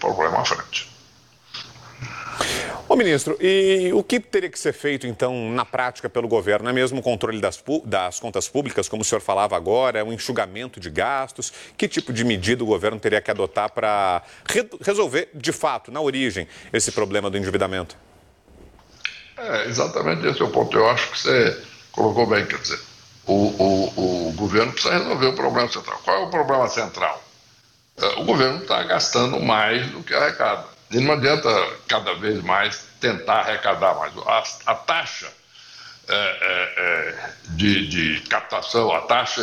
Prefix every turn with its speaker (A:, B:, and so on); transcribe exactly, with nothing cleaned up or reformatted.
A: problema à frente.
B: Ô ministro, e o que teria que ser feito então na prática pelo governo? É mesmo o controle das, das contas públicas, como o senhor falava agora, um enxugamento de gastos? Que tipo de medida o governo teria que adotar para re resolver de fato, na origem, esse problema do endividamento?
A: É, exatamente esse é o ponto. Eu acho que você colocou bem, quer dizer, o, o, o governo precisa resolver o problema central. Qual é o problema central? O governo está gastando mais do que arrecada. E não adianta cada vez mais tentar arrecadar mais. A, a taxa é, é, é, de, de captação, a taxa